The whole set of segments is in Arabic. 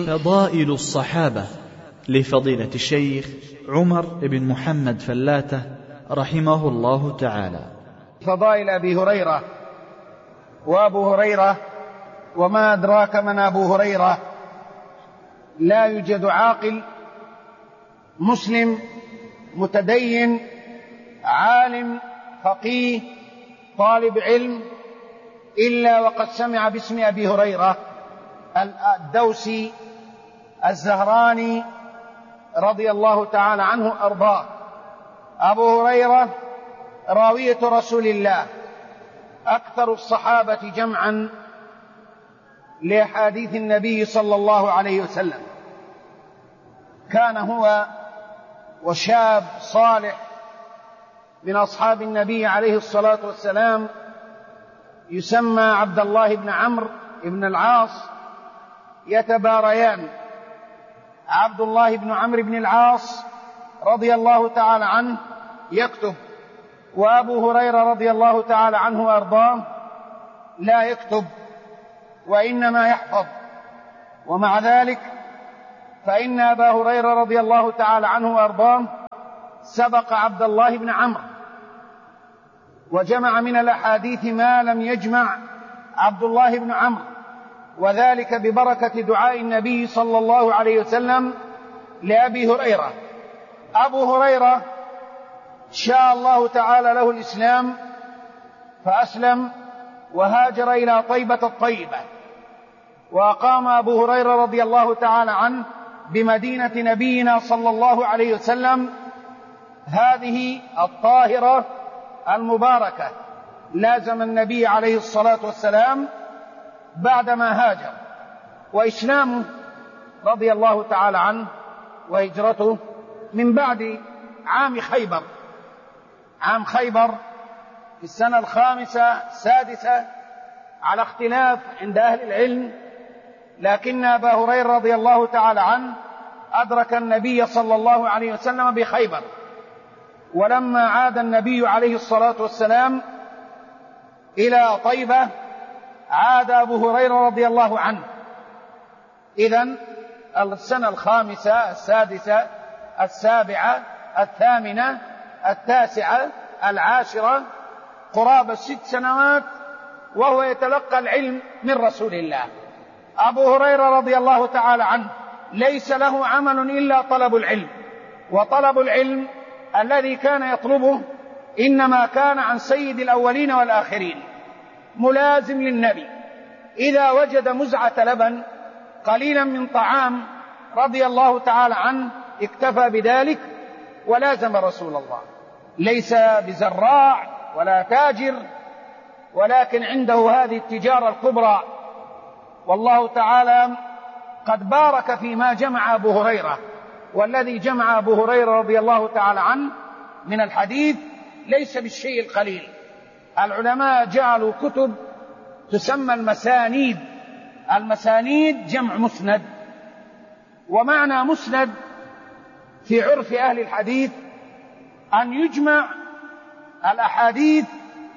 فضائل الصحابة لفضيلة الشيخ عمر بن محمد فلاتة رحمه الله تعالى. فضائل أبي هريرة. وأبو هريرة وما أدراك من أبو هريرة. لا يوجد عاقل مسلم متدين عالم فقيه طالب علم إلا وقد سمع باسم أبي هريرة الدوسي الزهراني رضي الله تعالى عنه أرضاه. أبو هريرة راوية رسول الله، أكثر الصحابة جمعا لأحاديث النبي صلى الله عليه وسلم. كان هو وشاب صالح من أصحاب النبي عليه الصلاة والسلام يسمى عبد الله بن عمرو بن العاص يتباريان. عبد الله بن عمرو بن العاص رضي الله تعالى عنه يكتب، وأبو هريرة رضي الله تعالى عنه وأرضاه لا يكتب وإنما يحفظ. ومع ذلك فإن أبا هريرة رضي الله تعالى عنه وأرضاه سبق عبد الله بن عمرو وجمع من الأحاديث ما لم يجمع عبد الله بن عمرو، وذلك ببركة دعاء النبي صلى الله عليه وسلم لأبي هريرة. أبو هريرة شاء الله تعالى له الإسلام فأسلم وهاجر إلى طيبة الطيبة، وأقام أبو هريرة رضي الله تعالى عنه بمدينة نبينا صلى الله عليه وسلم هذه الطاهرة المباركة. لازم النبي عليه الصلاة والسلام بعدما هاجر، وإسلامه رضي الله تعالى عنه وهجرته من بعد عام خيبر. عام خيبر في السنة 5-6 على اختلاف عند أهل العلم، لكن أبا هريرة رضي الله تعالى عنه أدرك النبي صلى الله عليه وسلم بخيبر، ولما عاد النبي عليه الصلاة والسلام إلى طيبة عاد أبو هريرة رضي الله عنه. إذن السنة 5، 6، 7، 8، 9، 10 قرابة 6 سنوات وهو يتلقى العلم من رسول الله. أبو هريرة رضي الله تعالى عنه ليس له عمل إلا طلب العلم، وطلب العلم الذي كان يطلبه إنما كان عن سيد الأولين والآخرين، ملازم للنبي. إذا وجد مزعة لبن قليلا من طعام رضي الله تعالى عنه اكتفى بذلك ولازم رسول الله. ليس بزراع ولا تاجر، ولكن عنده هذه التجارة الكبرى، والله تعالى قد بارك فيما جمع أبو هريرة. والذي جمع أبو هريرة رضي الله تعالى عنه من الحديث ليس بالشيء القليل. العلماء جعلوا كتب تسمى المسانيد. المسانيد جمع مسند، ومعنى مسند في عرف أهل الحديث أن يجمع الأحاديث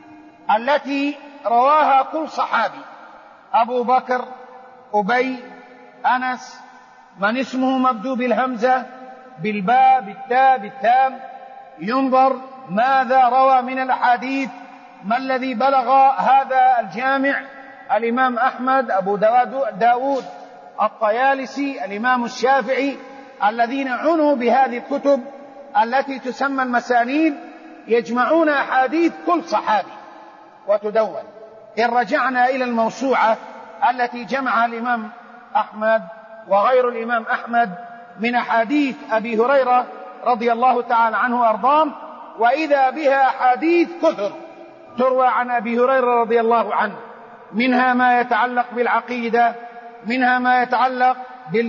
التي رواها كل صحابي، أبو بكر، أبي، أنس، من اسمه مبدوء بالهمزة، بالباء، بالتاء، بالتام، ينظر ماذا روى من الأحاديث، ما الذي بلغ هذا الجامع، الإمام أحمد، أبو داود الطيالسي، الإمام الشافعي، الذين عنوا بهذه الكتب التي تسمى المسانيد، يجمعون أحاديث كل صحابي وتدون. إن رجعنا إلى الموسوعة التي جمعها الإمام أحمد وغير الإمام أحمد من أحاديث أبي هريرة رضي الله تعالى عنه وأرضاه، وإذا بها أحاديث كثر تروى عن أبي هريرة رضي الله عنه، منها ما يتعلق بالعقيدة، منها ما يتعلق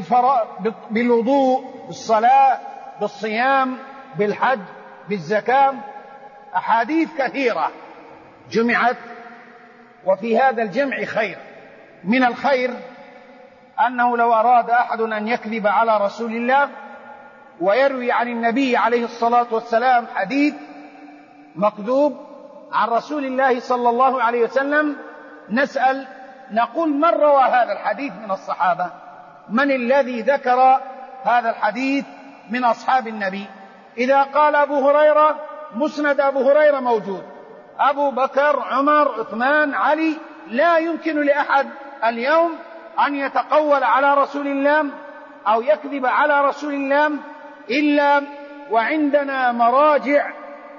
بالوضوء، بالصلاة، بالصيام، بالحج، بالزكاة. أحاديث كثيرة جمعت، وفي هذا الجمع خير. من الخير أنه لو أراد أحد أن يكذب على رسول الله ويروي عن النبي عليه الصلاة والسلام حديث مكذوب عن رسول الله صلى الله عليه وسلم، نسأل نقول من روى هذا الحديث من الصحابة؟ من الذي ذكر هذا الحديث من أصحاب النبي. إذا قال أبو هريرة مسند أبو هريرة موجود، أبو بكر، عمر، عثمان، علي. لا يمكن لأحد اليوم أن يتقول على رسول الله أو يكذب على رسول الله إلا وعندنا مراجع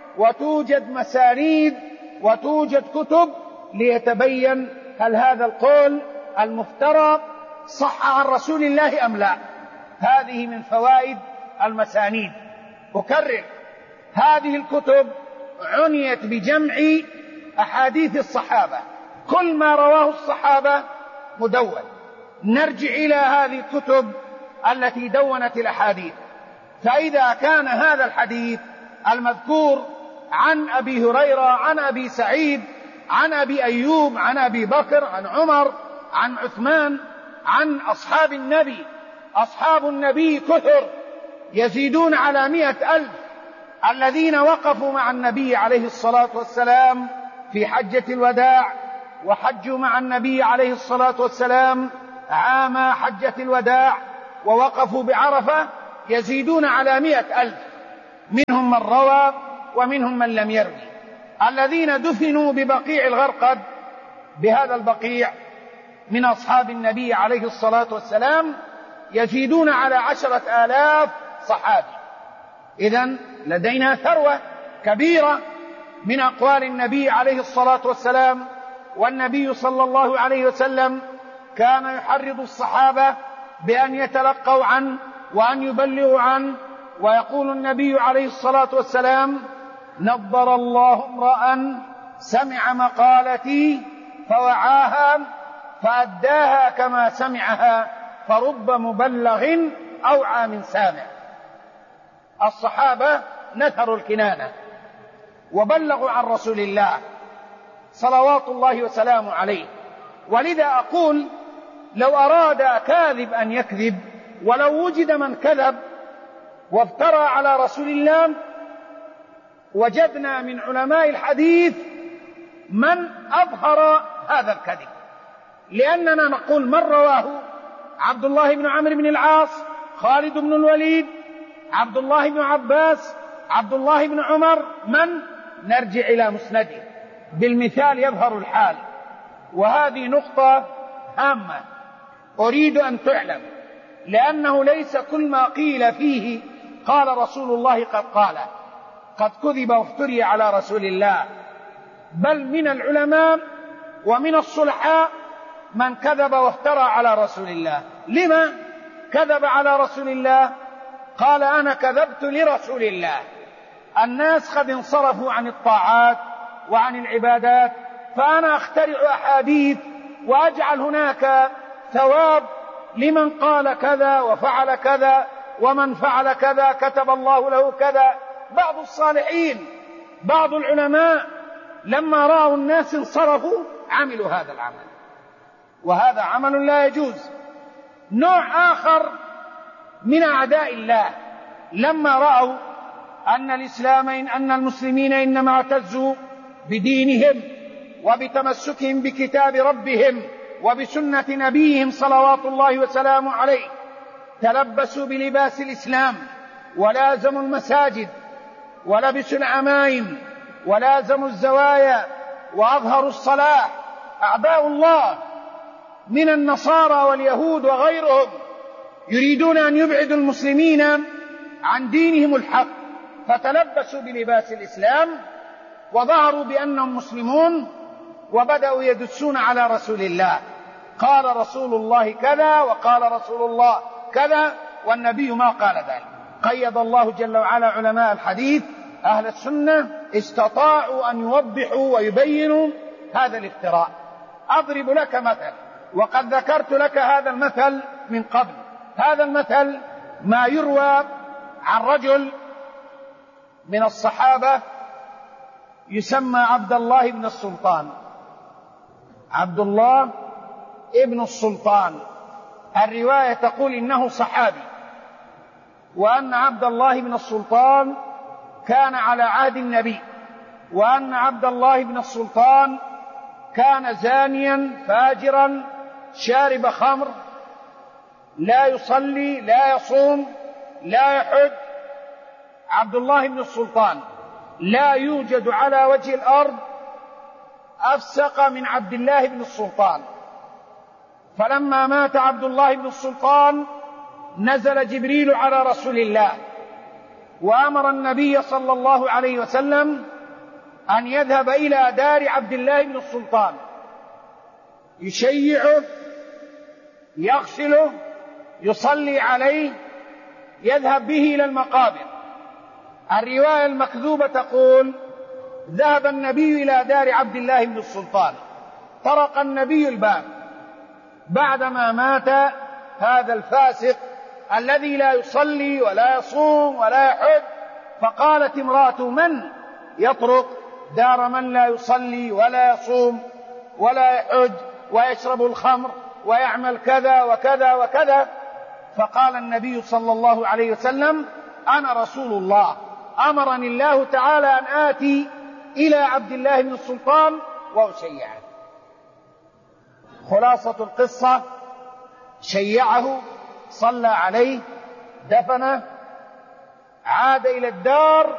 وتوجد مسانيد وتوجد كتب ليتبين هل هذا القول المفترى صح عن رسول الله أم لا. هذه من فوائد المسانيد. أكرر، هذه الكتب عنيت بجمع أحاديث الصحابة، كل ما رواه الصحابة مدون. نرجع إلى هذه الكتب التي دونت الأحاديث، فإذا كان هذا الحديث المذكور عن أبي هريرة، عن أبي سعيد، عن أبي أيوب، عن أبي بكر، عن عمر، عن عثمان، عن أصحاب النبي، أصحاب النبي كثر يزيدون على 100,000 الذين وقفوا مع النبي عليه الصلاة والسلام في حجة الوداع، وحجوا مع النبي عليه الصلاة والسلام عام حجة الوداع، ووقفوا بعرفة، يزيدون على 100,000. منهم من روى ومنهم من لم يروي. الذين دفنوا ببقيع الغرقد، بهذا البقيع، من أصحاب النبي عليه الصلاة والسلام يزيدون على 10,000 صحابي. إذن لدينا ثروة كبيرة من أقوال النبي عليه الصلاة والسلام. والنبي صلى الله عليه وسلم كان يحرض الصحابة بأن يتلقوا عنه وأن يبلغوا عنه. ويقول النبي عليه الصلاة والسلام: نضر الله امرأ سمع مقالتي فوعاها فأداها كما سمعها، فرب مبلغ أوعى من سامع. الصحابة نثروا الكنانة وبلغوا عن رسول الله صلوات الله وسلامه عليه. ولذا أقول لو أراد كاذب أن يكذب، ولو وجد من كذب وافترى على رسول الله، وجدنا من علماء الحديث من أظهر هذا الكذب، لأننا نقول من رواه: عبد الله بن عمرو بن العاص، خالد بن الوليد، عبد الله بن عباس، عبد الله بن عمر. من؟ نرجع إلى مسنده، بالمثال يظهر الحال. وهذه نقطة هامة أريد أن تعلم، لأنه ليس كل ما قيل فيه قال رسول الله قد قال، قد كذب وافتري على رسول الله. بل من العلماء ومن الصلحاء من كذب وافترى على رسول الله. لما كذب على رسول الله؟ قال: أنا كذبت لرسول الله. الناس قد انصرفوا عن الطاعات وعن العبادات، فأنا أخترع أحاديث وأجعل هناك ثواب لمن قال كذا وفعل كذا، ومن فعل كذا كتب الله له كذا. بعض الصالحين، بعض العلماء، لما رأوا الناس انصرفوا عملوا هذا العمل، وهذا عمل لا يجوز. نوع آخر من أعداء الله لما رأوا أن المسلمين إنما اعتزوا بدينهم وبتمسكهم بكتاب ربهم وبسنة نبيهم صلوات الله وسلامه عليه، تلبسوا بلباس الإسلام ولازموا المساجد ولبسوا العمائم ولازموا الزوايا وأظهروا الصلاة. أعداء الله من النصارى واليهود وغيرهم يريدون أن يبعدوا المسلمين عن دينهم الحق، فتلبسوا بلباس الإسلام وظهروا بأنهم مسلمون، وبدأوا يدسون على رسول الله. قال رسول الله كذا وقال رسول الله كذا، والنبي ما قال ذلك. قيد الله جل وعلا علماء الحديث أهل السنة استطاعوا أن يوضحوا ويبينوا هذا الافتراء. أضرب لك مثل، وقد ذكرت لك هذا المثل من قبل. هذا المثل ما يروى عن رجل من الصحابة يسمى عبد الله بن السلطان. عبد الله ابن السلطان، الرواية تقول إنه صحابي، وأن عبد الله بن السلطان كان على عهد النبي، وأن عبد الله بن السلطان كان زانيا فاجرا شارب خمر، لا يصلي لا يصوم لا يحج. عبد الله بن السلطان لا يوجد على وجه الأرض أفسق من عبد الله بن السلطان. فلما مات عبد الله بن السلطان نزل جبريل على رسول الله وأمر النبي صلى الله عليه وسلم أن يذهب إلى دار عبد الله بن السلطان يشيعه يغسله يصلي عليه يذهب به إلى المقابر. الرواية المكذوبة تقول ذهب النبي إلى دار عبد الله بن السلطان، طرق النبي الباب بعدما مات هذا الفاسق الذي لا يصلي ولا يصوم ولا يحج. فقالت امرأة من يطرق دار من لا يصلي ولا يصوم ولا يحج ويشرب الخمر ويعمل كذا وكذا وكذا؟ فقال النبي صلى الله عليه وسلم أنا رسول الله، أمرني الله تعالى أن آتي إلى عبد الله بن السلطان وأشيعه. خلاصة القصة: شيعه، صلى عليه، دفنه، عاد إلى الدار